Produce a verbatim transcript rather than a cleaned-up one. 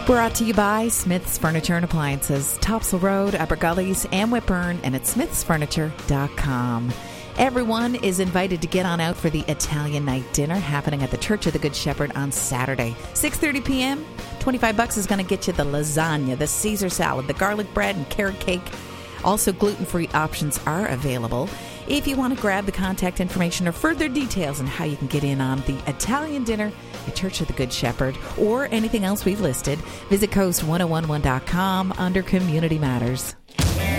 Brought to you by Smith's Furniture and Appliances, Topsail Road, Upper Gullies, and Whitburn, and at smiths furniture dot com. Everyone is invited to get on out for the Italian night dinner happening at the Church of the Good Shepherd on Saturday, six thirty p.m. twenty-five bucks is going to get you the lasagna, the Caesar salad, the garlic bread, and carrot cake. Also, gluten-free options are available. If you want to grab the contact information or further details on how you can get in on the Italian dinner at Church of the Good Shepherd or anything else we've listed, visit coast ten eleven dot com under Community Matters.